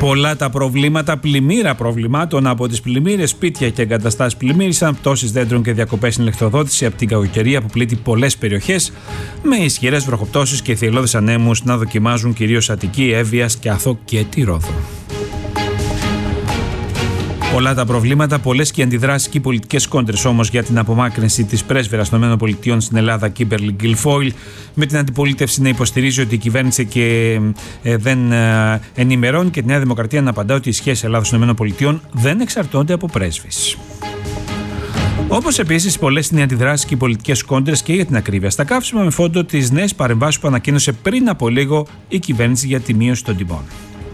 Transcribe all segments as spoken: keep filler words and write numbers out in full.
Πολλά τα προβλήματα, πλημμύρα προβλημάτων από τις πλημμύρες, σπίτια και εγκαταστάσεις πλημμύρισαν, πτώσεις δέντρων και διακοπές στην ηλεκτροδότηση από την κακοκαιρία που πλήττει πολλές περιοχές, με ισχυρές βροχοπτώσεις και θυελλώδεις ανέμους να δοκιμάζουν κυρίως Αττική, Εύβοια, Σκιάθο και τη Ρόδο. Πολλά τα προβλήματα, πολλές και οι αντιδράσεις και οι πολιτικές κόντρες όμως για την απομάκρυνση της πρέσβυρας των ΗΠΑ στην Ελλάδα, Κίμπερλι Γκιλφόιλ, με την αντιπολίτευση να υποστηρίζει ότι η κυβέρνηση και ε, δεν ε, ενημερώνει και τη Νέα Δημοκρατία να απαντά ότι οι σχέσεις Ελλάδος-ΗΠΑ δεν εξαρτώνται από πρέσβεις. Όπως επίσης πολλές είναι οι αντιδράσεις και οι πολιτικές κόντρες και για την ακρίβεια στα καύσιμα, με φόντο τις νέες παρεμβάσεις που ανακοίνωσε πριν από λίγο η κυβέρνηση για τη μείωση των τιμών.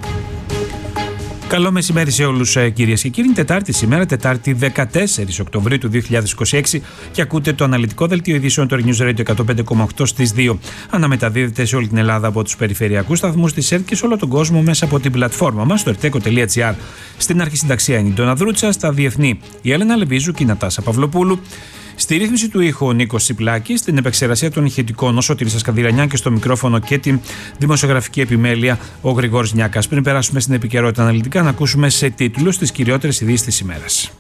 Καλό μεσημέρι σε όλους, κυρίες και κύριοι. Είναι Τετάρτη σήμερα, Τετάρτη δεκατέσσερις Οκτωβρίου του δύο χιλιάδες είκοσι έξι, και ακούτε το αναλυτικό δελτίο ειδήσεων του News Radio εκατόν πέντε κόμμα οκτώ στις δύο. Αναμεταδίδεται σε όλη την Ελλάδα από τους περιφερειακούς σταθμούς της ΕΡΤ και σε όλο τον κόσμο μέσα από την πλατφόρμα μας στο ερτέκο τελεία τζι άρ. Στην αρχισυνταξία είναι η Ντόνα Δρούτσα, στα διεθνή η Έλενα Λεβίζου και η Νατάσα Παυλοπούλου. Στη ρύθμιση του ήχου ο Νίκος Σιπλάκης, στην επεξεργασία των ηχητικών ο Σωτήρης Ασκανδυρανιά και στο μικρόφωνο και την δημοσιογραφική επιμέλεια ο Γρηγόρης Νιάκας. Πριν περάσουμε στην επικαιρότητα αναλυτικά, να ακούσουμε σε τίτλους τις κυριότερες ειδήσεις της ημέρας.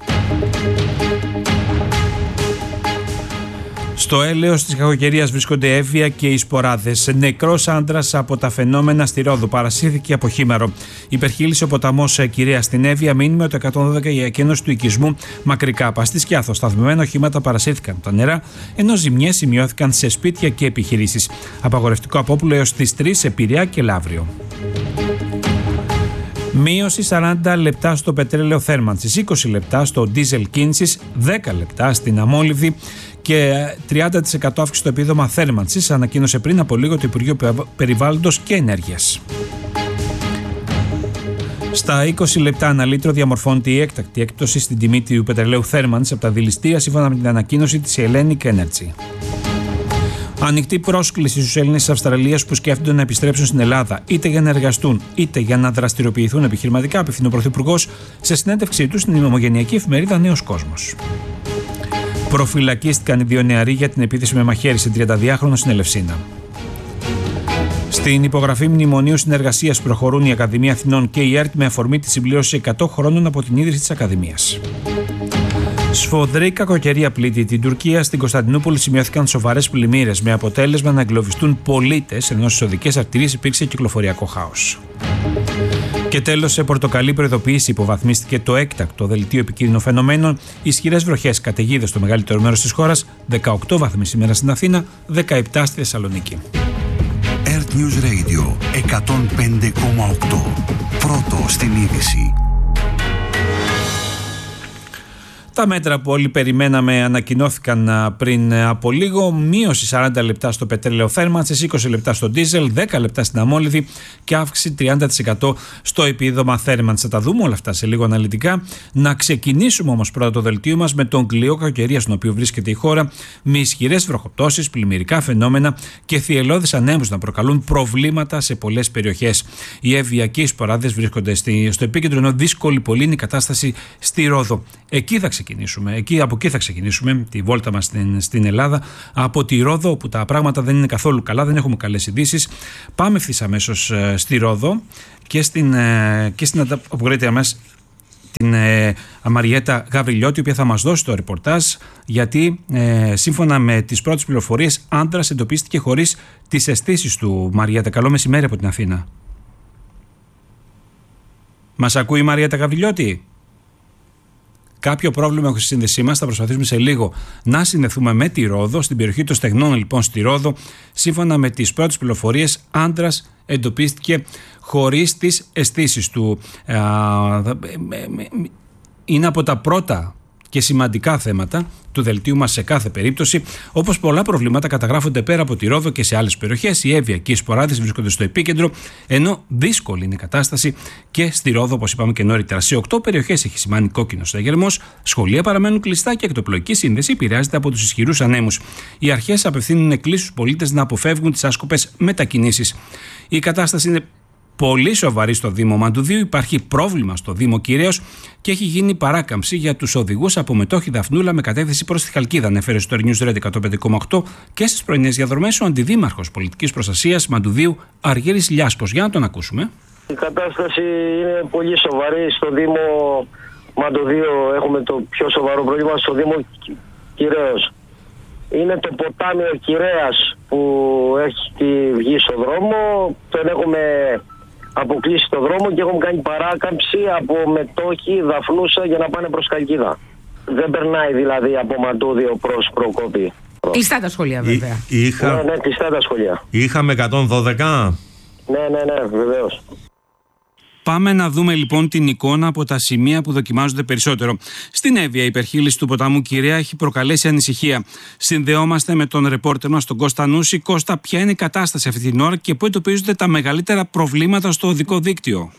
Στο έλεος της κακοκαιρίας βρίσκονται Εύβοια και οι Σποράδες. Νεκρός άντρας από τα φαινόμενα στη Ρόδο. Παρασύρθηκε από χήμαρο. Υπερχείλησε ο ποταμός Κυρία στην Εύβοια. Μήνυμα το εκατόν δώδεκα για εκένωση του οικισμού Μακρικάπα. Στη Σκιάθο, σταθμευμένα οχήματα παρασύρθηκαν από τα νερά, ενώ ζημιές σημειώθηκαν σε σπίτια και επιχειρήσεις. Απαγορευτικό απόπουλο έως τις τρεις σε Πειραιά και Λαύριο. Μείωση σαράντα λεπτά στο πετρέλαιο θέρμανσης, είκοσι λεπτά στο ντίζελ κίνησης, δέκα λεπτά στην αμόλυβδη και τριάντα τοις εκατό αύξηση στο επίδομα θέρμανσης, ανακοίνωσε πριν από λίγο το Υπουργείο Περιβάλλοντος και Ενέργειας. Στα είκοσι λεπτά ανά λίτρο διαμορφώνεται η έκτακτη έκπτωση στην τιμή του πετρελαίου θέρμανσης από τα δηληστήρια, σύμφωνα με την ανακοίνωση της Hellenic Energy. Ανοιχτή πρόσκληση στους Έλληνες της Αυστραλίας που σκέφτονται να επιστρέψουν στην Ελλάδα, είτε για να εργαστούν είτε για να δραστηριοποιηθούν επιχειρηματικά, απευθύνει ο Πρωθυπουργός σε συνέντευξή του στην ομογενειακή εφημερίδα Νέος Κόσμος. Προφυλακίστηκαν οι δύο νεαροί για την επίθεση με μαχαίρι σε τριανταδυάχρονο στην Ελευσίνα. Στην υπογραφή μνημονίου συνεργασίας προχωρούν η Ακαδημία Αθηνών και η ΕΡΤ με αφορμή τη συμπλήρωση εκατό χρόνων από την ίδρυση της Ακαδημίας. Σφοδρή κακοκαιρία πλήττει την Τουρκία. Στην Κωνσταντινούπολη σημειώθηκαν σοβαρές πλημμύρες με αποτέλεσμα να εγκλωβιστούν πολίτες, ενώ στις οδικές αρτηρίες υπήρξε κυκλοφοριακό χάος. Και τέλος, σε πορτοκαλί προειδοποίηση υποβαθμίστηκε το έκτακτο δελτίο επικίνδυνων φαινομένων. Ισχυρές βροχές, καταιγίδες στο μεγαλύτερο μέρος της χώρας, δεκαοκτώ βαθμοί σήμερα στην Αθήνα, δεκαεπτά στη Θεσσαλονίκη. ΕΡΤ News Radio εκατόν πέντε κόμμα οκτώ. Πρώτο στην είδηση. Τα μέτρα που όλοι περιμέναμε ανακοινώθηκαν πριν από λίγο. Μείωση σαράντα λεπτά στο πετρέλαιο θέρμανσης, είκοσι λεπτά στο ντίζελ, δέκα λεπτά στην αμόλυβδη και αύξηση τριάντα τοις εκατό στο επίδομα θέρμανσης. Θα τα δούμε όλα αυτά σε λίγο αναλυτικά. Να ξεκινήσουμε όμως πρώτα το δελτίο μας με τον κλειό κακοκαιρία στον οποίο βρίσκεται η χώρα, με ισχυρές βροχοπτώσεις, πλημμυρικά φαινόμενα και θυελλώδεις ανέμους να προκαλούν προβλήματα σε πολλές περιοχές. Οι Εύβοια και οι Σποράδες βρίσκονται στο επίκεντρο, ενώ δύσκολη πολύ είναι η κατάσταση στη Ρόδο. Εκεί θα ξεκινήσουμε. Εκεί, από εκεί θα ξεκινήσουμε τη βόλτα μας στην, στην Ελλάδα, από τη Ρόδο, όπου τα πράγματα δεν είναι καθόλου καλά, δεν έχουμε καλές ειδήσεις. Πάμε ευθύς αμέσως ε, στη Ρόδο και στην, ε, και στην αποκρίτρια μας την ε, Μαριέτα Γαβριλιώτη, η οποία θα μας δώσει το ρεπορτάζ, γιατί ε, σύμφωνα με τις πρώτες πληροφορίες, άντρας εντοπίστηκε χωρίς τις αισθήσεις του. Μαριέτα, καλό μεσημέρι από την Αθήνα. Μας ακούει η Μαριέτα Γαβριλιώτη? Κάποιο πρόβλημα έχω στη σύνδεσή μας. Θα προσπαθήσουμε σε λίγο να συνδεθούμε με τη Ρόδο. Στην περιοχή των Στεγνών, λοιπόν, στη Ρόδο, σύμφωνα με τις πρώτες πληροφορίες, άντρας εντοπίστηκε χωρίς τις αισθήσεις του. Είναι από τα πρώτα και σημαντικά θέματα του δελτίου μας σε κάθε περίπτωση. Όπως πολλά προβλήματα καταγράφονται πέρα από τη Ρόδο και σε άλλες περιοχές, οι Εύβοια και οι Σποράδες βρίσκονται στο επίκεντρο, ενώ δύσκολη είναι η κατάσταση και στη Ρόδο, όπως είπαμε και νωρίτερα. Σε οκτώ περιοχές έχει σημάνει κόκκινος αγερμός, σχολεία παραμένουν κλειστά και η εκτοπλοϊκή σύνδεση επηρεάζεται από τους ισχυρούς ανέμους. Οι αρχές απευθύνουν εκκλήσεις στους πολίτες να αποφεύγουν τις άσκοπες μετακινήσεις. Η κατάσταση είναι πολύ σοβαρή στο Δήμο Μαντουδίου. Υπάρχει πρόβλημα στο Δήμο Κυρίως και έχει γίνει παράκαμψη για τους οδηγούς από Μετόχη Δαφνούλα με κατεύθυνση προς τη Χαλκίδα. Ανέφερε στο News Radio εκατόν πέντε κόμμα οκτώ και στις πρωινές διαδρομές ο Αντιδήμαρχος Πολιτικής Προστασίας Μαντουδίου Αργύρης Λιάσκος. Για να τον ακούσουμε. Η κατάσταση είναι πολύ σοβαρή. Στο Δήμο Μαντοδείο έχουμε το πιο σοβαρό πρόβλημα, στο Δήμο Κυραίος. Είναι το ποτάμι ο Κυρέας που έχει βγει στο δρόμο, τον έχουμε αποκλείσει το δρόμο και έχουμε κάνει παράκαμψη από Μετόχη, Δαφνούσα για να πάνε προς Καλκίδα. Δεν περνάει δηλαδή από Μαντούδιο προς Προκόπη. Κλειστά τα σχολεία βέβαια. Εί, είχα... Ναι, ναι, κλειστά τα σχολεία. Είχαμε εκατόν δώδεκα. Ναι, ναι, ναι, βεβαίως. Πάμε να δούμε λοιπόν την εικόνα από τα σημεία που δοκιμάζονται περισσότερο. Στην Εύβοια, η υπερχείληση του ποταμού Κυραία έχει προκαλέσει ανησυχία. Συνδεόμαστε με τον ρεπόρτερ μας, τον Κώστα Νούση. Κώστα, ποια είναι η κατάσταση αυτή την ώρα και πού εντοπίζονται τα μεγαλύτερα προβλήματα στο οδικό δίκτυο?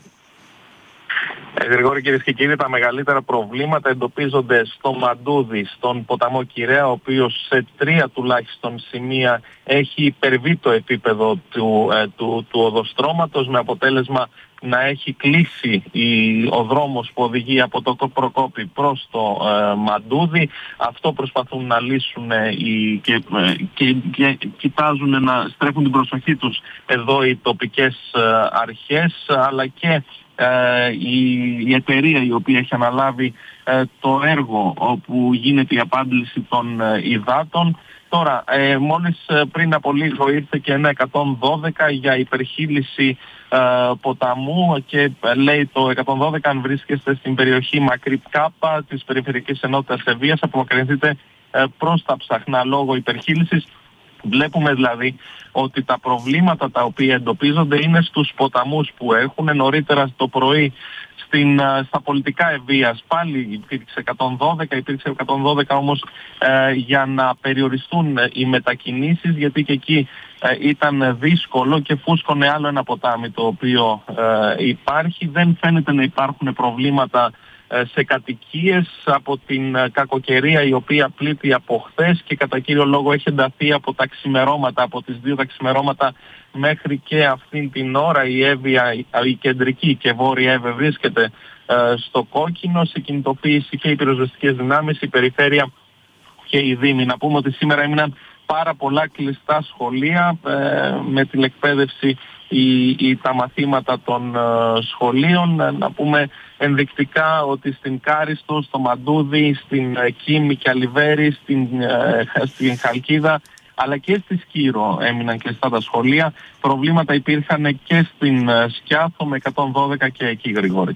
Ε, Γρηγόρη, κυρίες και κύριοι, τα μεγαλύτερα προβλήματα εντοπίζονται στο Μαντούδι, στον ποταμό Κυραία, ο οποίος σε τρία τουλάχιστον σημεία έχει υπερβεί το επίπεδο του, ε, του, του οδοστρώματος, με αποτέλεσμα να έχει κλείσει η, ο δρόμος που οδηγεί από το Προκόπη προς το ε, Μαντούδι. Αυτό προσπαθούν να λύσουν ε, οι, και, ε, και, και κοιτάζουν να στρέφουν την προσοχή τους εδώ οι τοπικές ε, αρχές, αλλά και ε, η, η εταιρεία η οποία έχει αναλάβει ε, το έργο όπου γίνεται η απάντηση των ε, υδάτων. Τώρα, ε, μόλις πριν από λίγο ήρθε και ένα εκατόν δώδεκα για υπερχείληση ε, ποταμού και ε, λέει το εκατόν δώδεκα, αν βρίσκεστε στην περιοχή Μακρύ Κάπα της Περιφερειακής Ενότητας Εββοίας, απομακρυνθείτε ε, προς τα Ψαχνά λόγω υπερχείλησης. Βλέπουμε δηλαδή ότι τα προβλήματα τα οποία εντοπίζονται είναι στους ποταμούς που έχουν. Νωρίτερα το πρωί στην, στα πολιτικά Εββοίας πάλι υπήρξε εκατόν δώδεκα, υπήρξε εκατόν δώδεκα όμως ε, για να περιοριστούν οι μετακινήσεις, γιατί και εκεί ε, ήταν δύσκολο και φούσκωνε άλλο ένα ποτάμι το οποίο ε, υπάρχει. Δεν φαίνεται να υπάρχουν προβλήματα σε κατοικίες από την κακοκαιρία η οποία πλήττει από χθες και κατά κύριο λόγο έχει ενταθεί από τα ξημερώματα, από τις δύο τα ξημερώματα μέχρι και αυτήν την ώρα. Η Εύβοια, η κεντρική και βόρεια Εύβοια βρίσκεται ε, στο κόκκινο, σε κινητοποίηση και οι πυροσβεστικές δυνάμεις, η περιφέρεια και οι δήμοι. Να πούμε ότι σήμερα έμειναν πάρα πολλά κλειστά σχολεία ε, με τηλεκπαίδευση ή, ή τα μαθήματα των ε, σχολείων. Ε, να πούμε ενδεικτικά ότι στην Κάριστο, στο Μαντούδι, στην ε, Κίμη και Αλιβέρη, στην, ε, στην Χαλκίδα αλλά και στη Σκύρο έμειναν κλειστά τα σχολεία. Προβλήματα υπήρχαν και στην ε, Σκιάθο με εκατόν δώδεκα και εκεί, Γρηγόρη.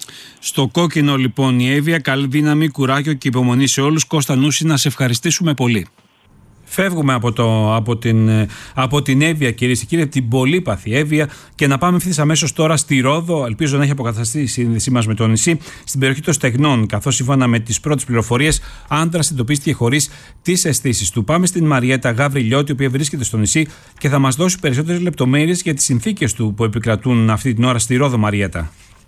Στο κόκκινο λοιπόν η Εύβοια, καλή δύναμη, κουράγιο και υπομονή σε όλους. Κώστα Νούση, να σε ευχαριστήσουμε πολύ. Φεύγουμε από, το, από, την, από την Εύβοια, κυρίες και κύριοι, την πολύπαθη Εύβοια, και να πάμε ευθύς αμέσως τώρα στη Ρόδο. Ελπίζω να έχει αποκαταστεί η σύνδεσή μας με το νησί, στην περιοχή των Στεγνών. Καθώς σύμφωνα με τις πρώτες πληροφορίες, άντρας εντοπίστηκε χωρίς τις αισθήσεις του. Πάμε στην Μαριέτα Γαβριλιώτη, η οποία βρίσκεται στο νησί και θα μας δώσει περισσότερες λεπτομέρειες για τις συνθήκες του που επικρατούν αυτή την ώρα στη Ρόδο. Μαριέτα.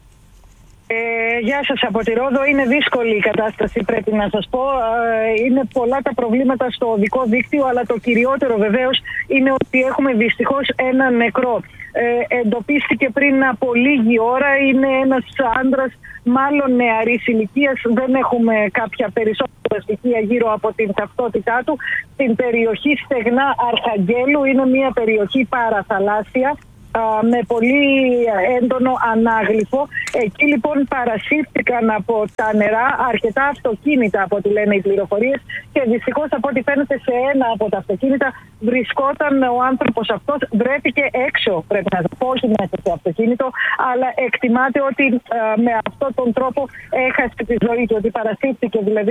Ε, γεια σας από τη Ρόδο. Είναι δύσκολη η κατάσταση, πρέπει να σας πω. Ε, είναι πολλά τα προβλήματα στο οδικό δίκτυο, αλλά το κυριότερο βεβαίως είναι ότι έχουμε δυστυχώς ένα νεκρό. Ε, εντοπίστηκε πριν από λίγη ώρα, είναι ένας άντρας μάλλον νεαρής ηλικίας, δεν έχουμε κάποια περισσότερα στοιχεία γύρω από την ταυτότητά του. Στην περιοχή Στεγνά Αρχαγγέλου, είναι μια περιοχή παραθαλάσσια με πολύ έντονο ανάγλυφο. Εκεί λοιπόν παρασύρθηκαν από τα νερά αρκετά αυτοκίνητα, από ό,τι λένε οι πληροφορίες, και δυστυχώς από ό,τι φαίνεται σε ένα από τα αυτοκίνητα βρισκόταν ο άνθρωπος αυτός. Βρέθηκε έξω, πρέπει να πω, όχι μέσα στο αυτοκίνητο, αλλά εκτιμάται ότι α, με αυτόν τον τρόπο έχασε τη ζωή του, ότι παρασύρθηκε δηλαδή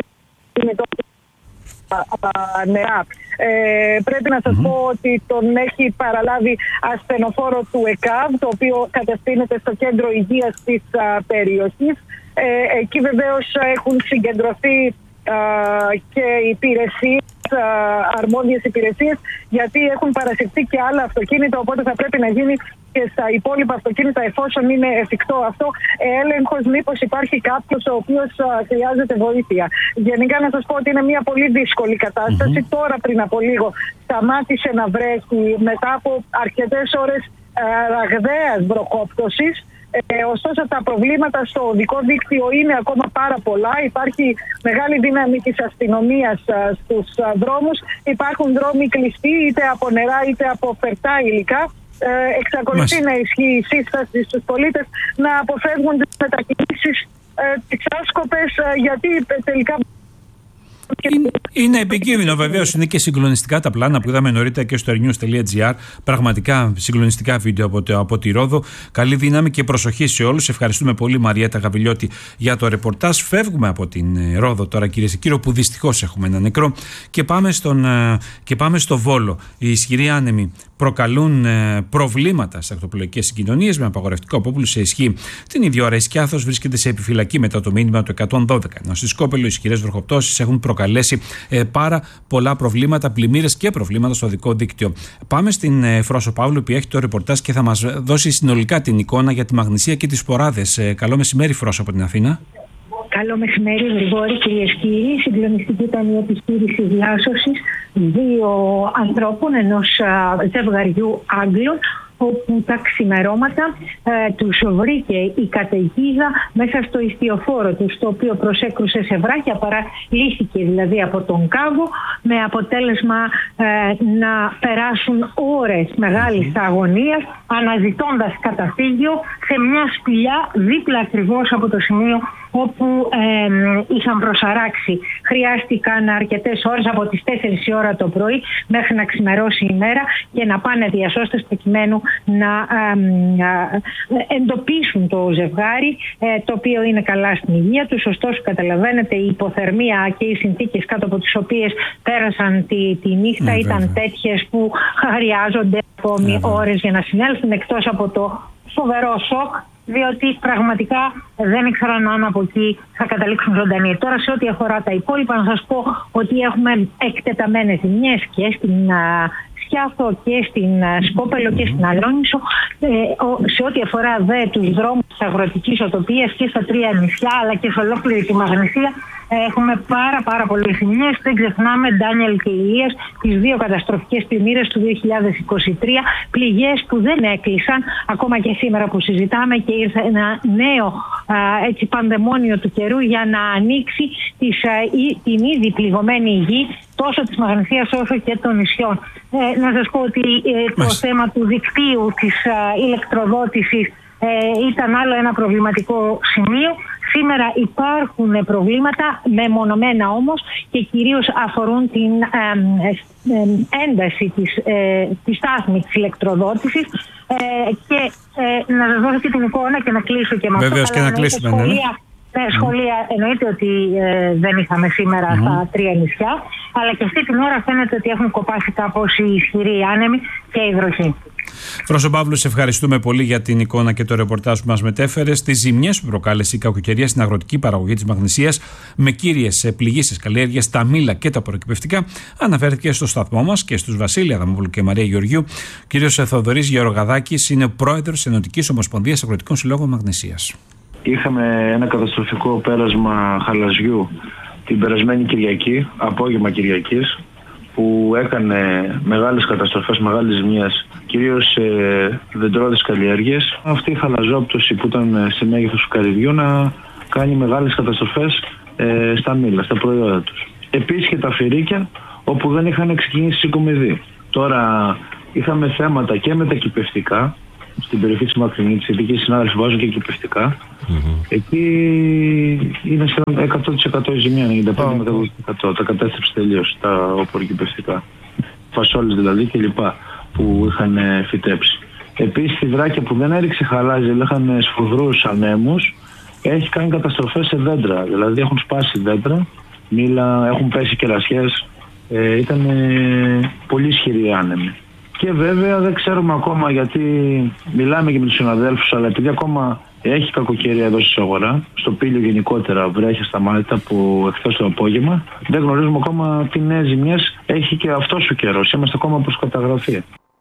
νερά. Ε, πρέπει να σας mm-hmm. πω ότι τον έχει παραλάβει ασθενοφόρο του ΕΚΑΒ, το οποίο κατευθύνεται στο κέντρο υγείας της α, περιοχής. Ε, εκεί βεβαίως έχουν συγκεντρωθεί α, και υπηρεσίες, α, αρμόδιες υπηρεσίες, γιατί έχουν παρασυρθεί και άλλα αυτοκίνητα, οπότε θα πρέπει να γίνει και στα υπόλοιπα αυτοκίνητα, εφόσον είναι εφικτό αυτό, έλεγχος μήπως υπάρχει κάποιος ο οποίος α, χρειάζεται βοήθεια. Γενικά να σας πω ότι είναι μια πολύ δύσκολη κατάσταση. Mm-hmm. Τώρα πριν από λίγο σταμάτησε να βρέχει μετά από αρκετές ώρες α, ραγδαίας βροχόπτωσης. Ε, ωστόσο τα προβλήματα στο οδικό δίκτυο είναι ακόμα πάρα πολλά. Υπάρχει μεγάλη δύναμη της αστυνομίας α, στους α, δρόμους. Υπάρχουν δρόμοι κλειστοί είτε από νερά είτε από φερτά υλικά. ε, εξακολουθεί να ισχύει η σύσταση στους πολίτες να αποφεύγουν τις μετακινήσεις ε, τις άσκοπες, ε, γιατί τελικά... Είναι, είναι επικίνδυνο, βεβαίως. Είναι και συγκλονιστικά τα πλάνα που είδαμε νωρίτερα και στο airnews.gr. Πραγματικά συγκλονιστικά βίντεο από, το, από τη Ρόδο. Καλή δύναμη και προσοχή σε όλους. Ευχαριστούμε πολύ, Μαριέτα Γαβιλιώτη, για το ρεπορτάζ. Φεύγουμε από την Ρόδο τώρα, κυρίες και κύριοι, που δυστυχώς έχουμε ένα νεκρό. Και πάμε, στον, και πάμε στο Βόλο. Οι ισχυροί άνεμοι προκαλούν προβλήματα στις ακτοπλοϊκές συγκοινωνίες με απαγορευτικό απόπλου σε ισχύ. Την ίδια ώρα η Σκιάθος βρίσκεται σε επιφυλακή μετά το μήνυμα του εκατόν δώδεκα. Ενώ στη Σκόπελο οι ισχυρές βροχοπτώσεις έχουν προκαλέσει ε, πάρα πολλά προβλήματα, πλημμύρες και προβλήματα στο οδικό δίκτυο. Πάμε στην ε, Φρόσο Παύλου, που έχει το ρεπορτάζ και θα μας δώσει συνολικά την εικόνα για τη Μαγνησία και τις σποράδες. Ε, καλό μεσημέρι, Φρόσο, από την Αθήνα. Καλό μεσημέρι, Γρηγόρη, κυρίες και κύριοι. Συγκλονιστική ήταν η επιχείρηση διάσωσης δύο ανθρώπων, ενός ζευγαριού Άγγλων, όπου τα ξημερώματα ε, τους βρήκε η καταιγίδα μέσα στο ιστιοφόρο τους, το οποίο προσέκρουσε σε βράχια, παραλύθηκε δηλαδή από τον κάβο, με αποτέλεσμα ε, να περάσουν ώρες μεγάλης αγωνίας, αναζητώντας καταφύγιο σε μια σπηλιά δίπλα ακριβώς από το σημείο όπου ε, είχαν προσαράξει. Χρειάστηκαν αρκετές ώρες, από τις τέσσερις η ώρα το πρωί μέχρι να ξημερώσει η μέρα, και να πάνε διασώστες προκειμένου να ε, ε, εντοπίσουν το ζευγάρι, ε, το οποίο είναι καλά στην υγεία τους. Ωστόσο, καταλαβαίνετε, η υποθερμία και οι συνθήκες κάτω από τις οποίες πέρασαν τη, τη νύχτα ναι, ήταν βέβαια. τέτοιες που χρειάζονται ακόμη ναι, ώρες για να συνέλθουν, εκτός από το φοβερό σοκ, διότι πραγματικά δεν ήξεραν αν από εκεί θα καταλήξουν ζωντανοί. Τώρα, σε ό,τι αφορά τα υπόλοιπα, να σας πω ότι έχουμε εκτεταμένες ζημιές και στην α, Σκιάθο και στην α, Σκόπελο και στην Αλόνισο. Ε, ο, σε ό,τι αφορά δε τους δρόμους της αγροτικής οτοπίας και στα τρία νησιά, αλλά και σε ολόκληρη τη Μαγνησία, έχουμε πάρα πάρα πολλές ζημιές. Δεν ξεχνάμε, Ντάνιελ και Ηλίας, τις δύο καταστροφικές πλημμύρες του δύο χιλιάδες είκοσι τρία, πληγές που δεν έκλεισαν ακόμα και σήμερα που συζητάμε, και ήρθε ένα νέο α, έτσι, πανδαιμόνιο του καιρού για να ανοίξει τις, α, η, την ήδη πληγωμένη γη τόσο της Μαγνησίας όσο και των νησιών. Ε, να σας πω ότι ε, το θέμα του δικτύου της α, ηλεκτροδότησης ε, ήταν άλλο ένα προβληματικό σημείο. Σήμερα υπάρχουν προβλήματα, μεμονωμένα όμως, και κυρίως αφορούν την ε, ε, ένταση της, ε, της στάθμης της ηλεκτροδότησης, ε, και ε, να σας δώσω και την εικόνα και να κλείσω και με αυτό. Βεβαίως, και να κλείσουμε. Σχολεία, ναι, σχολεία mm. εννοείται ότι ε, δεν είχαμε σήμερα mm. στα τρία νησιά, αλλά και αυτή την ώρα φαίνεται ότι έχουν κοπάσει κάπως οι ισχυροί άνεμοι και η βροχή. Φρόσο Παύλου, σε ευχαριστούμε πολύ για την εικόνα και το ρεπορτάζ που μας μετέφερε. Στις ζημιές που προκάλεσε η κακοκαιρία στην αγροτική παραγωγή της Μαγνησίας, με κύριες πληγήσεις καλλιέργειες, τα μήλα και τα προκυπευτικά, αναφέρθηκε στο σταθμό μας και στους Βασίλη Αδαμόπουλου και Μαρία Γεωργίου. Ο κ. Θοδωρής Γεωργαδάκης είναι πρόεδρος της Ενωτικής Ομοσπονδίας Αγροτικών Συλλόγων Μαγνησίας. Είχαμε ένα καταστροφικό πέρασμα χαλαζιού την περασμένη Κυριακή, απόγευμα Κυριακής, που έκανε μεγάλες καταστροφές, μεγάλες ζημιές, κυρίως σε δεντρώδεις καλλιέργειες. Αυτή η χαλαζόπτωση που ήταν σε μέγεθος του καρυδιού να κάνει μεγάλες καταστροφές ε, στα μήλα, στα προϊόντα τους. Επίσης και τα φυρίκια, όπου δεν είχαν ξεκινήσει συγκομιδή. Τώρα είχαμε θέματα και με τα κυπευτικά, στην περιοχή της Μακρινίτης, ειδικοί συνάδελφοι βάζουν και κυπευτικά. Mm-hmm. Εκεί είναι σχεδόν εκατό τοις εκατό η ζημιά, ενενήντα πέντε με εκατό τοις εκατό. Τα κατέστρεψε τελείως τα οπωροκυπευτικά. Φασόλες δηλαδή και λοιπά που είχαν φυτέψει. Επίσης τη Δράκια που δεν έριξε χαλάζι, αλλά είχαν σφοδρούς ανέμους, έχει κάνει καταστροφές σε δέντρα. Δηλαδή έχουν σπάσει δέντρα, μήλα, έχουν πέσει κερασιές. Ε, ήταν ε, πολύ ισχυροί άνεμοι. Και βέβαια δεν ξέρουμε ακόμα, γιατί μιλάμε και με τους συναδέλφους, αλλά επειδή ακόμα έχει κακοκαιρία εδώ στην αγορά, στο Πήλιο γενικότερα βρέχει σταμάτητα από εχθές το απόγευμα, δεν γνωρίζουμε ακόμα τι νέες ζημιές έχει και αυτός ο καιρός. Είμαστε ακόμα προς καταγραφή.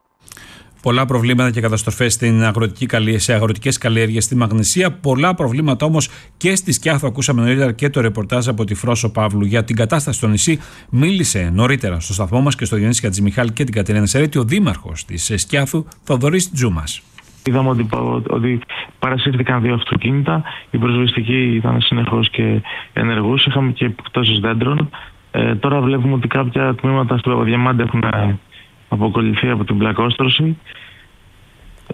Πολλά προβλήματα και καταστροφές στην αγροτική, σε αγροτικές καλλιέργειες στη Μαγνησία. Πολλά προβλήματα όμως και στη Σκιάθο. Ακούσαμε νωρίτερα και το ρεπορτάζ από τη Φρόσο Παύλου για την κατάσταση στο νησί. Μίλησε νωρίτερα στο σταθμό μας και στο Διονύση Χατζημιχάλη και την Κατερίνα Σερέτη ο δήμαρχος της Σκιάθου, Θοδωρής Τζούμας. Είδαμε ότι, ότι παρασύρθηκαν δύο αυτοκίνητα. Η προσβεστική ήταν συνεχώς και ενεργούς. Είχαμε και επιπτώσεις δέντρων. Ε, τώρα βλέπουμε ότι κάποια τμήματα στο Διαμάντι έχουν αποκολληθεί από την πλακόστρωση.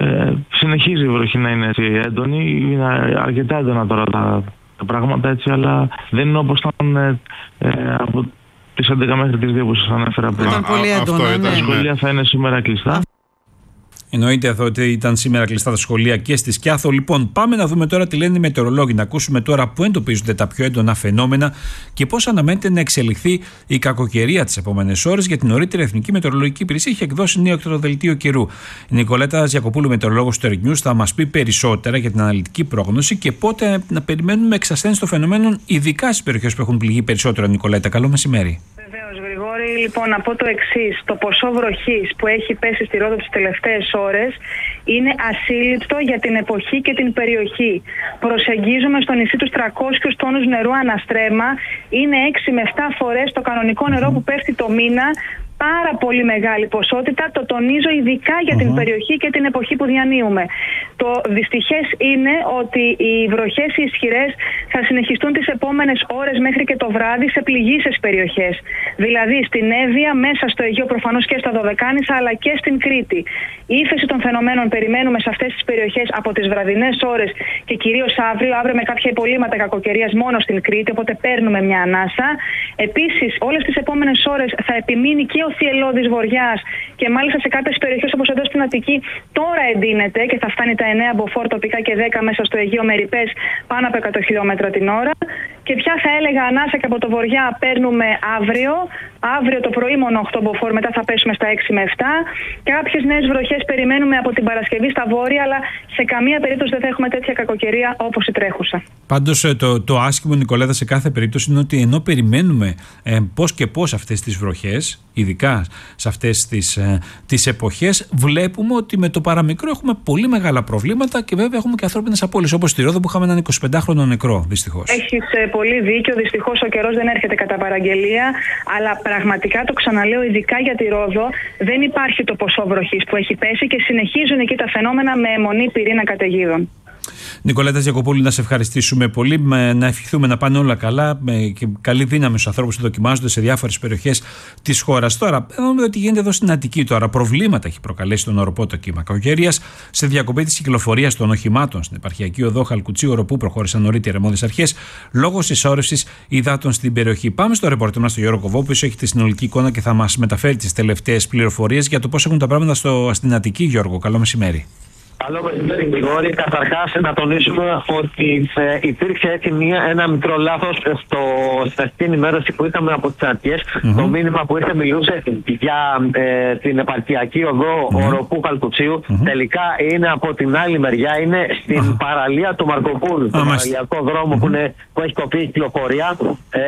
Ε, συνεχίζει η βροχή να είναι έτσι έντονη, είναι αρκετά έντονα τώρα τα, τα πράγματα έτσι, αλλά δεν είναι όπως ήταν ε, ε, από τις έντεκα μέχρι τις δύο που σας ανέφερα πριν. Ήταν πολύ έντονα, ναι. Τα σχολεία θα είναι σήμερα κλειστά. Εννοείται εδώ ότι ήταν σήμερα κλειστά τα σχολεία και στη Σκιάθο. Λοιπόν, πάμε να δούμε τώρα τι λένε οι μετεωρολόγοι. Να ακούσουμε τώρα πού εντοπίζονται τα πιο έντονα φαινόμενα και πώς αναμένεται να εξελιχθεί η κακοκαιρία τις επόμενες ώρες. Για την νωρίτερα Εθνική Μετεωρολογική Υπηρεσία έχει εκδώσει νέο εκτροδελτίο καιρού. Η Νικολέτα Γιακοπούλου, μετεωρολόγος του Air News, θα μας πει περισσότερα για την αναλυτική πρόγνωση και πότε να περιμένουμε εξασθένιση των φαινομένων, ειδικά στις περιοχές που έχουν πληγεί περισσότερο. Νικολέτα, καλό μεσημέρι. Βεβαίως, Γρηγόρη, λοιπόν, να πω το εξής. Το ποσό βροχής που έχει πέσει στη Ρόδο τις τελευταίες ώρες είναι ασύλληπτο για την εποχή και την περιοχή. Προσεγγίζουμε στο νησί τους τριακόσιους τόνους νερού αναστρέμα. Είναι έξι με επτά φορές το κανονικό νερό που πέφτει το μήνα. Πάρα πολύ μεγάλη ποσότητα, το τονίζω ειδικά για την uh-huh. περιοχή και την εποχή που διανύουμε. Το δυστυχές είναι ότι οι βροχές οι ισχυρές θα συνεχιστούν τις επόμενες ώρες μέχρι και το βράδυ σε πληγείσες περιοχές. Δηλαδή στην Εύβοια, μέσα στο Αιγαίο προφανώς και στα Δωδεκάνησα, αλλά και στην Κρήτη. Η ύφεση των φαινομένων περιμένουμε σε αυτές τις περιοχές από τις βραδινές ώρες και κυρίως αύριο, αύριο με κάποια υπολείμματα κακοκαιρίας μόνο στην Κρήτη, οπότε παίρνουμε μια ανάσα. Επίσης, όλες τις επόμενες ώρες θα επιμείνει και ο θυελλώδης βοριάς και μάλιστα σε κάποιες περιοχές όπως εδώ στην Αττική τώρα εντείνεται και θα φτάνει τα εννέα μποφόρ τοπικά και δέκα μέσα στο Αιγαίο με ρηπές πάνω από εκατό χιλιόμετρα την ώρα. Και πια θα έλεγα ανάσα και από το βοριά παίρνουμε αύριο. Αύριο το πρωί μόνο οκτώ μποφόρ, μετά θα πέσουμε στα έξι με επτά. Κάποιες νέες βροχές περιμένουμε από την Παρασκευή στα βόρεια, αλλά σε καμία περίπτωση δεν θα έχουμε τέτοια κακοκαιρία όπως η τρέχουσα. Πάντως το, το άσχημο, Νικολέτα, σε κάθε περίπτωση είναι ότι ενώ περιμένουμε ε, πώς και πώς αυτές τις βροχές, ειδικά σε αυτές τις, ε, τις εποχές, βλέπουμε ότι με το παραμικρό έχουμε πολύ μεγάλα προβλήματα και βέβαια έχουμε και ανθρώπινες απώλειες, όπως στη Ρόδο που είχαμε έναν εικοσιπεντάχρονο νεκρό, δυστυχώς. Έχεις ε, πολύ δίκιο. Δυστυχώς ο καιρός δεν έρχεται κατά παραγγελία, αλλά πραγματικά το ξαναλέω, ειδικά για τη Ρόδο, δεν υπάρχει το ποσό βροχής που έχει πέσει και συνεχίζουν εκεί τα φαινόμενα με αιμονή πυρήνα καταιγίδων. Νικολέτα Γιακοπούλου, να σε ευχαριστήσουμε πολύ, να ευχηθούμε να πάνε όλα καλά και καλή δύναμη στους ανθρώπους που δοκιμάζονται σε διάφορες περιοχές της χώρας. Τώρα, δούμε ότι γίνεται εδώ στην Αττική τώρα. Προβλήματα έχει προκαλέσει τον οροπό το κύμα κακοκαιρίας σε διακοπή της κυκλοφορίας των οχημάτων στην επαρχιακή οδό Χαλκουτσίου Οροπού. Προχώρησαν νωρίτερα αρμόδιες αρχές λόγω συσσόρευσης υδάτων στην περιοχή. Πάμε στο ρεπορτάζ μας, τον Γιώργο Κοβό, που έχει τη συνολική εικόνα και θα μας μεταφέρει τις τελευταίες πληροφορίες για το πώς έχουν τα πράγματα στο, στην Αττική. Γιώργο, καλό μεσημέρι. Καλό μεσημέρι, Γρηγόρη. Καταρχάς, να τονίσουμε ότι ε, υπήρξε έτσι μια, ένα μικρό λάθος στο, στην ενημέρωση που είχαμε από τις αρχές. Mm-hmm. Το μήνυμα που ήρθε μιλούσε για ε, την επαρχιακή οδό mm-hmm. Οροπού Χαλκουτσίου. Mm-hmm. Τελικά είναι από την άλλη μεριά, είναι στην mm-hmm. παραλία του Μαρκοπούλου, στον παραλιακό δρόμο mm-hmm. που, είναι, που έχει κοπεί η κυκλοφορία. Ε,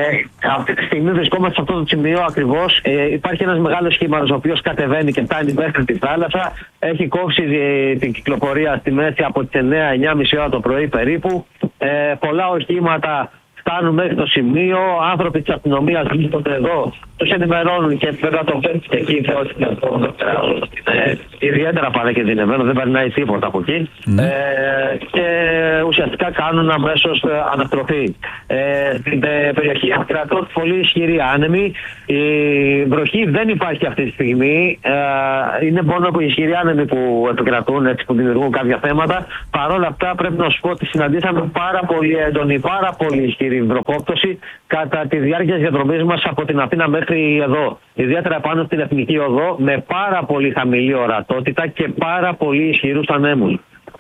αυτή τη στιγμή βρισκόμαστε σε αυτό το σημείο ακριβώς. Ε, υπάρχει ένας μεγάλος σχήματος ο οποίος κατεβαίνει και φτάνει μέχρι τη θάλασσα. Έχει κόψει ε, την κυκλοφορία στη μέση από τις εννέα εννιά και μισή ώρα το πρωί περίπου. Ε, πολλά οχήματα φτάνουν μέχρι το σημείο. Άνθρωποι της αστυνομίας βρίσκονται εδώ, τους ενημερώνουν και βέβαια το φέρνουν και εκεί. Ε, ιδιαίτερα παρακινδυνευμένο, δεν περνάει τίποτα από εκεί. Mm. Ε, και ουσιαστικά κάνουν αμέσως αναστροφή. Ε, στην περιοχή κρατών πολύ ισχυρή άνεμη. Η βροχή δεν υπάρχει αυτή τη στιγμή. Ε, είναι μόνο από οι ισχυροί άνεμοι που επικρατούν, έτσι, που δημιουργούν κάποια θέματα. Παρ' όλα αυτά πρέπει να σου πω ότι συναντήσαμε πάρα πολύ έντονη, πάρα πολύ ισχυρή βροχόπτωση κατά τη διάρκεια της διαδρομής μας από την Αθήνα μέχρι εδώ. Ιδιαίτερα πάνω στην Εθνική Οδό, με πάρα πολύ χαμηλή ορατότητα και πάρα πολύ ισχυρούς ανέμους.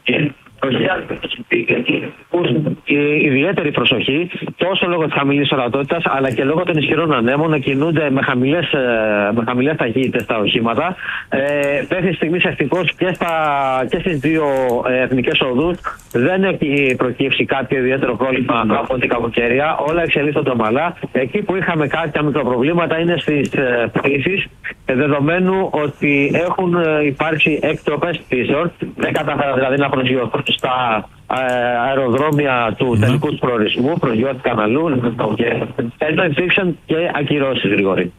Ιδιαίτερη προσοχή τόσο λόγω της χαμηλής ορατότητας αλλά και λόγω των ισχυρών ανέμων να κινούνται με χαμηλές, με χαμηλές ταχύτητες τα οχήματα. Ε, μέχρι στιγμής ευτυχώς και, και στις δύο εθνικές οδούς δεν έχει προκύψει κάποιο ιδιαίτερο πρόβλημα από την κακοκαιρία. Όλα εξελίσσονται ομαλά. Εκεί που είχαμε κάποια μικροπροβλήματα είναι στις πτήσεις, δεδομένου ότι έχουν υπάρξει εκτροπές πτήσεων. Δεν κατάφερα δηλαδή να προσγειωθούν στα αεροδρόμια του ναι. τελικού προορισμού, προσγειώτη καναλού, και εδώ υπήρξαν και ακυρώσεις, Γρηγόρη.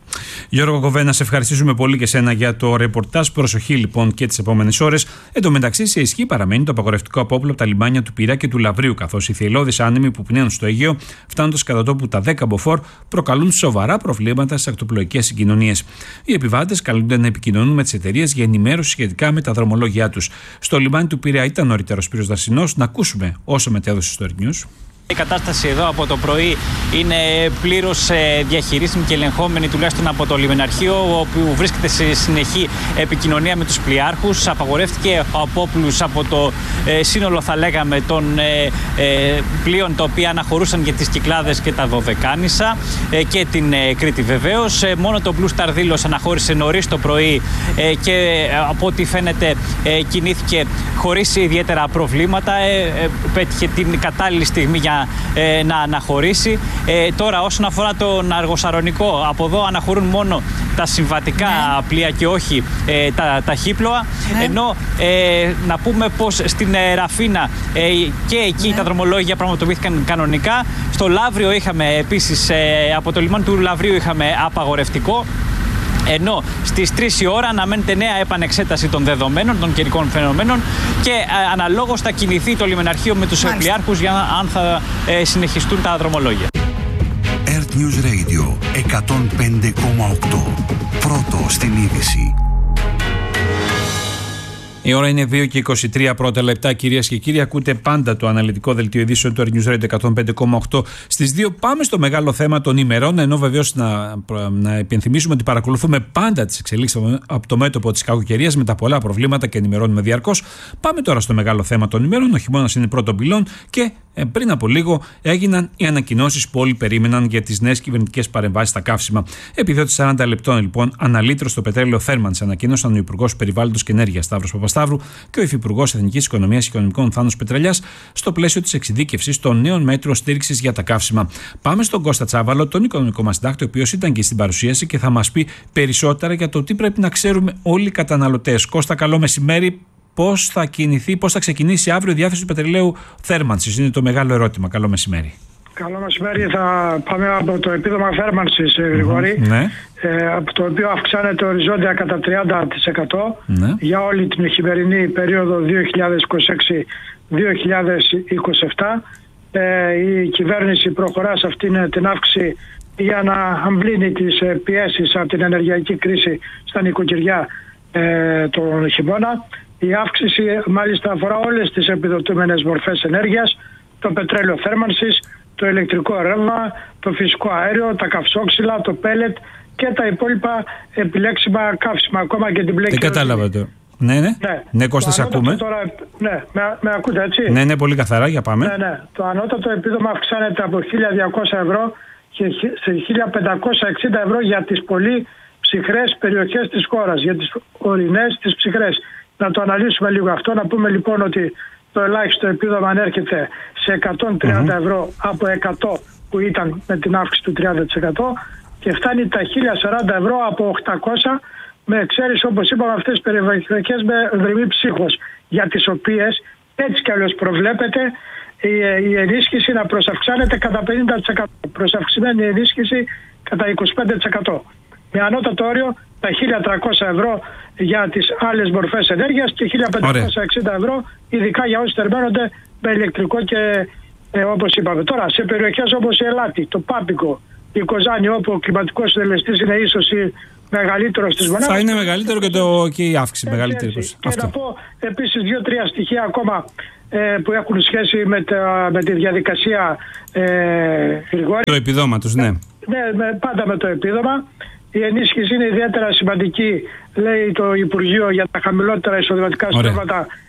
Γιώργο Κοβένα, σε ευχαριστήσουμε πολύ και σένα για το ρεπορτάζ. Προσοχή λοιπόν και τις επόμενες ώρες. Εν τω μεταξύ, σε ισχύ παραμένει το απαγορευτικό απόπλο από τα λιμάνια του Πειραιά και του Λαβρίου, καθώς οι θυελλώδεις άνεμοι που πνέουν στο Αιγαίο, φτάνοντας κατά τόπου τα δέκα μποφόρ, προκαλούν σοβαρά προβλήματα στις ακτοπλοϊκές συγκοινωνίες. Οι επιβάτες καλούνται να επικοινωνούν με τις εταιρείες για ενημέρωση σχετικά με τα δρομολόγια τους. Στο λιμάνι του Πειραιά ήταν νωρίτερα ο Σπύρος Δασσινός. Να ακούσουμε όσο μετέδωσε στο Story News. Η κατάσταση εδώ από το πρωί είναι πλήρως διαχειρίσιμη και ελεγχόμενη, τουλάχιστον από το λιμεναρχείο, όπου βρίσκεται σε συνεχή επικοινωνία με τους πλοιάρχους. Απαγορεύτηκε ο απόπλους από το ε, σύνολο, θα λέγαμε, των ε, ε, πλοίων τα οποία αναχωρούσαν για τις Κυκλάδες και τα Δωδεκάνησα ε, και την ε, Κρήτη βεβαίως. Ε, μόνο το Blue Star Δήλος αναχώρησε νωρίς το πρωί ε, και ε, από ό,τι φαίνεται ε, κινήθηκε χωρίς ιδιαίτερα προβλήματα. Ε, ε, πέτυχε την κατάλληλη στιγμή για Ε, να αναχωρήσει. Ε, τώρα όσον αφορά τον Αργοσαρονικό, από εδώ αναχωρούν μόνο τα συμβατικά ναι. πλοία και όχι ε, τα ταχύπλοα. Ναι. Ενώ ε, να πούμε πως στην ε, Ραφίνα ε, και εκεί ναι. τα δρομολόγια πραγματοποιήθηκαν κανονικά. Στο Λαύριο είχαμε επίσης, ε, από το λιμάνι του Λαβρίου είχαμε απαγορευτικό. Ενώ στις τρεις η ώρα αναμένεται νέα επανεξέταση των δεδομένων, των καιρικών φαινομένων και ε, αναλόγως θα κινηθεί το λιμεναρχείο με τους πλοιάρχους για να, αν θα ε, συνεχιστούν τα δρομολόγια. Earth News Radio εκατόν πέντε κόμμα οκτώ. Πρώτο στην είδηση. Η ώρα είναι δύο και είκοσι τρία πρώτα λεπτά, κυρίες και κύριοι. Ακούτε πάντα το αναλυτικό δελτίο ειδήσεων του Earth News Radio εκατόν πέντε κόμμα οκτώ. Στις δύο πάμε στο μεγάλο θέμα των ημερών, ενώ βεβαίως να, να υπενθυμίσουμε ότι παρακολουθούμε πάντα τις εξελίξεις από το μέτωπο της κακοκαιρίας με τα πολλά προβλήματα και ενημερώνουμε διαρκώς. Πάμε τώρα στο μεγάλο θέμα των ημερών. Ο χειμώνας είναι πρώτο πυλών και ε, πριν από λίγο έγιναν οι ανακοινώσεις που όλοι περίμεναν για τις νέες κυβερνητικές παρεμβάσεις στα καύσιμα. Επιδότη σαράντα λεπτών, λοιπόν, αναλύτρος στο πετρέλαιο θέρμανσης, ανακοίνωσαν ο Υπουργός Περιβάλλοντος και Ενέργειας Σταύρος Παπασταύρου και ο Υφυπουργός Εθνικής Οικονομίας και Οικονομικών Θάνος Πετρελιάς στο πλαίσιο της εξειδίκευσης των νέων μέτρων στήριξης για τα καύσιμα. Πάμε στον Κώστα Τσάβαλο, τον οικονομικό μας συντάκτη, ο οποίος ήταν και στην παρουσίαση και θα μας πει περισσότερα για το τι πρέπει να ξέρουμε όλοι οι καταναλωτές. Κώστα, καλό μεσημέρι. Πώς θα κινηθεί, πώς θα ξεκινήσει αύριο η διάθεση του πετρελαίου θέρμανσης? Είναι το μεγάλο ερώτημα. Καλό μεσημέρι. Καλό μεσημέρι. Θα πάμε από το επίδομα θέρμανσης, Γρηγόρη, mm-hmm. ναι. ε, από το οποίο αυξάνεται οριζόντια κατά τριάντα τοις εκατό ναι. για όλη την χειμερινή περίοδο δύο χιλιάδες είκοσι έξι δύο χιλιάδες είκοσι επτά. Ε, η κυβέρνηση προχωρά σε αυτήν την αύξηση για να αμβλύνει τις πιέσεις από την ενεργειακή κρίση στα νοικοκυριά ε, τον χειμώνα. Η αύξηση μάλιστα αφορά όλες τις επιδοτούμενες μορφές ενέργειας, το πετρέλαιο θέρμανσης, το ηλεκτρικό ρεύμα, το φυσικό αέριο, τα καυσόξυλα, το πέλετ και τα υπόλοιπα επιλέξιμα καύσιμα, ακόμα και την μπλε. Δεν κατάλαβα το. Ναι, ναι. Ναι, ναι, Κώστα, σε ακούμε. Τώρα, ναι, με, με ακούτε, έτσι. Ναι, ναι, πολύ καθαρά, για πάμε. Ναι, ναι. Το ανώτατο επίδομα αυξάνεται από χίλια διακόσια ευρώ και σε χίλια πεντακόσια εξήντα ευρώ για τις πολύ ψυχρές περιοχές της χώρας, για τις ορεινές, τις ψυχρές. Να το αναλύσουμε λίγο αυτό, να πούμε λοιπόν ότι το ελάχιστο επίδομα ανέρχεται σε εκατόν τριάντα mm-hmm. ευρώ από εκατό που ήταν με την αύξηση του τριάντα τοις εκατό και φτάνει τα χίλια σαράντα ευρώ από οκτακόσια, με εξαίρεση, όπως είπαμε, αυτές τις περιοχές με δρυμή ψύχος, για τις οποίες έτσι κι αλλιώς προβλέπεται η, η ενίσχυση να προσαυξάνεται κατά πενήντα τοις εκατό, προσαυξημένη ενίσχυση κατά είκοσι πέντε τοις εκατό. Με ανώτατο όριο τα χίλια τριακόσια ευρώ για τις άλλες μορφές ενέργειας και χίλια πεντακόσια εξήντα ευρώ ειδικά για όσοι θερμαίνονται με ηλεκτρικό και ε, όπως είπαμε. Τώρα σε περιοχές όπως η Ελάτη, το Πάπικο, η Κοζάνη, όπου ο κλιματικός συντελεστής είναι ίσως η μεγαλύτερος στις μονάδες. Θα είναι μεγαλύτερο και, το, και η αύξηση μεγαλύτερη. Και αυτό. Να πω επίσης δύο-τρία στοιχεία ακόμα ε, που έχουν σχέση με, τα, με τη διαδικασία ε, Γρηγόρη. Το επιδόματος, ναι. Ναι, με, πάντα με το επίδομα. Η ενίσχυση είναι ιδιαίτερα σημαντική, λέει το Υπουργείο, για τα χαμηλότερα εισοδηματικά στρώματα